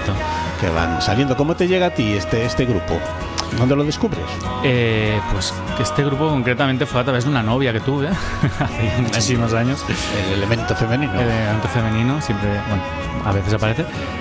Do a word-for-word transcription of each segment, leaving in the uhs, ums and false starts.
Exacto. Que van saliendo. ¿Cómo te llega a ti este, este grupo? ¿Dónde lo descubres? Eh, pues que este grupo concretamente fue a través de una novia que tuve hace muchísimos años. El elemento femenino. El elemento femenino siempre, bueno, a veces aparece.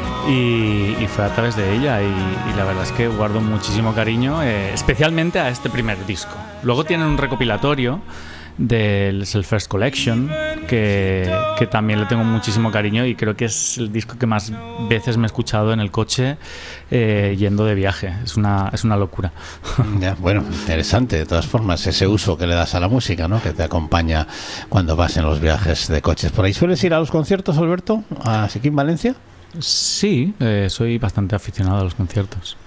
Y, y fue a través de ella y, y la verdad es que guardo muchísimo cariño, eh, especialmente a este primer disco. Luego tienen un recopilatorio del Self-First Collection que, que también le tengo muchísimo cariño y creo que es el disco que más veces me he escuchado en el coche eh, yendo de viaje. Es una, es una locura. Ya, bueno, interesante de todas formas ese uso que le das a la música, ¿no? Que te acompaña cuando vas en los viajes de coches. ¿Por ahí sueles ir a los conciertos, Alberto? ¿Aquí en Valencia? Sí, eh, soy bastante aficionado a los conciertos.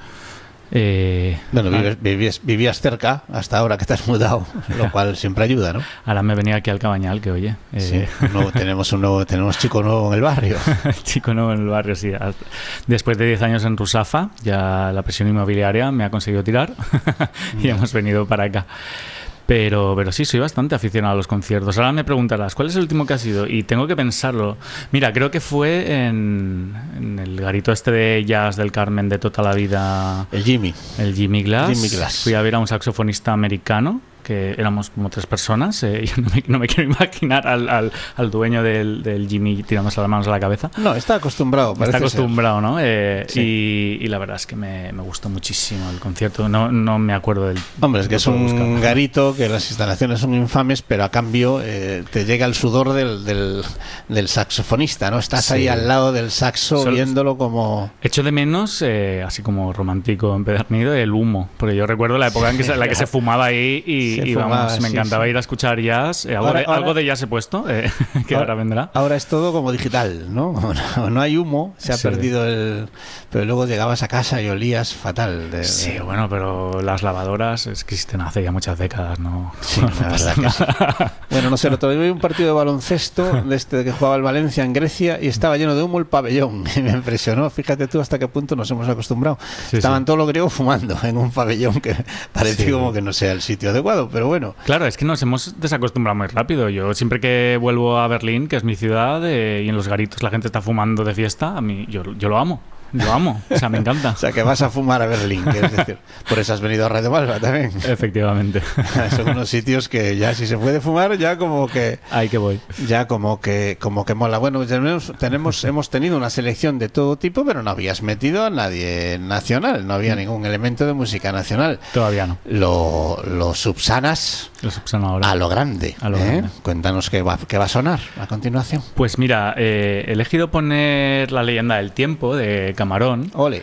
Eh, bueno, vives, vivías, vivías cerca hasta ahora que te has mudado, lo cual siempre ayuda, ¿no? Ahora me venía aquí al Cabañal, que oye. Eh. Sí, un nuevo, tenemos un nuevo, tenemos chico nuevo en el barrio. Chico nuevo en el barrio, sí. Después de diez años en Rusafa, ya la presión inmobiliaria me ha conseguido tirar y no. hemos venido para acá. Pero, pero sí, soy bastante aficionado a los conciertos. Ahora me preguntarás, ¿cuál es el último que ha sido? Y tengo que pensarlo. Mira, creo que fue en, en el garito este de jazz del Carmen de toda la vida. El Jimmy. El Jimmy Glass. Jimmy Glass. Fui a ver a un saxofonista americano, que éramos como tres personas. Eh, yo no me, no me quiero imaginar al, al, al dueño del, del Jimmy tirándose las manos a la cabeza. No, está acostumbrado. Está acostumbrado, ser. ¿no? Eh, sí. y, y la verdad es que me, me gustó muchísimo el concierto. No, no me acuerdo del... Hombre, es que es un buscar. garito que las instalaciones son infames, pero a cambio eh, te llega el sudor del, del, del saxofonista, ¿no? Estás sí. ahí al lado del saxo Solo viéndolo como... Echo de menos, eh, así como romántico empedernido, el humo. Porque yo recuerdo la época en que se, la que se fumaba ahí y... Y fumaba, vamos, me sí, encantaba sí. ir a escuchar jazz. Eh, algo, ahora, de, ahora, algo de jazz he puesto, eh, que ahora, ahora vendrá. Ahora es todo como digital, ¿no? No, no hay humo, se ha sí. perdido el... Pero luego llegabas a casa y olías fatal. De, sí, de... bueno, pero las lavadoras es que existen hace ya muchas décadas, ¿no? Sí, la verdad que sí. Bueno, no sé, el otro día vi un partido de baloncesto de este que jugaba el Valencia en Grecia y estaba lleno de humo el pabellón. Y me impresionó, fíjate tú hasta qué punto nos hemos acostumbrado. Sí, Estaban sí. todos los griegos fumando en un pabellón que parecía sí. como que no sea el sitio adecuado, pero bueno. Claro, es que nos hemos desacostumbrado muy rápido. Yo siempre que vuelvo a Berlín, que es mi ciudad, eh, y en los garitos la gente está fumando de fiesta, a mí yo, yo lo amo. Lo amo, o sea, me encanta. O sea, que vas a fumar a Berlín, quieres decir. Por eso has venido a Radio Malva también. Efectivamente. Son unos sitios que ya si se puede fumar, ya como que... Ahí que voy. Ya como que como que mola. Bueno, tenemos, tenemos, hemos tenido una selección de todo tipo, pero no habías metido a nadie nacional. No había ningún elemento de música nacional. Todavía no. Lo, lo subsanas lo subsano ahora. a lo grande. A lo ¿eh? grande. Cuéntanos qué va, qué va a sonar a continuación. Pues mira, eh, he elegido poner La leyenda del tiempo de Camarón. Ole.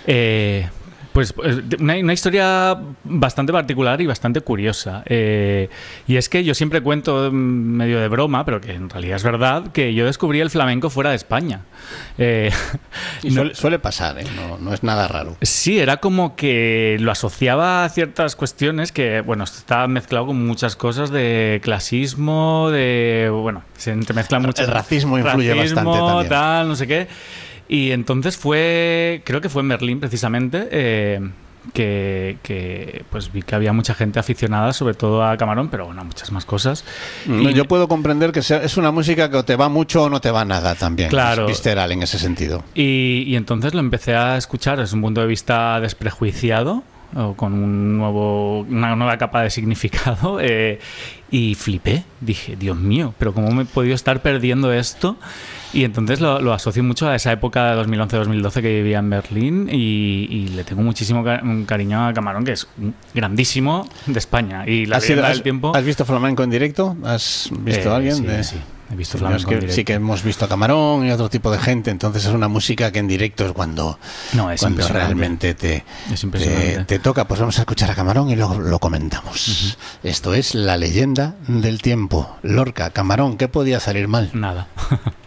Eh, pues una, una historia bastante particular y bastante curiosa. Eh, y es que yo siempre cuento medio de broma, pero que en realidad es verdad, que yo descubrí el flamenco fuera de España. Eh, y suele, suele pasar, ¿eh? no, no es nada raro. Sí, era como que lo asociaba a ciertas cuestiones que, bueno, está mezclado con muchas cosas de clasismo, de, bueno, se entremezclan mucho. El racismo influye racismo, bastante también. Tal, no sé qué. Y entonces fue, creo que fue en Berlín precisamente, eh, que, que pues vi que había mucha gente aficionada, sobre todo a Camarón, pero bueno, muchas más cosas. No, y yo puedo comprender que sea, es una música que o te va mucho o no te va nada también. Claro. Es visceral en ese sentido. Y, y entonces lo empecé a escuchar desde un punto de vista desprejuiciado, o con un nuevo, una nueva capa de significado, eh, y flipé. Dije, Dios mío, pero ¿cómo me he podido estar perdiendo esto? Y entonces lo, lo asocio mucho a esa época de dos mil once dos mil doce que vivía en Berlín y, y le tengo muchísimo ca- cariño a Camarón, que es grandísimo de España. Y la leyenda del tiempo... ¿Has visto flamenco en directo? ¿Has visto eh, a alguien? Sí, de... sí. He visto sí, flamenco es que, en directo. Sí que hemos visto a Camarón y otro tipo de gente, entonces es una música que en directo es cuando, no, es cuando realmente te, es te, te toca. Pues vamos a escuchar a Camarón y luego lo comentamos. Uh-huh. Esto es La leyenda del tiempo. Lorca, Camarón, ¿qué podía salir mal? Nada.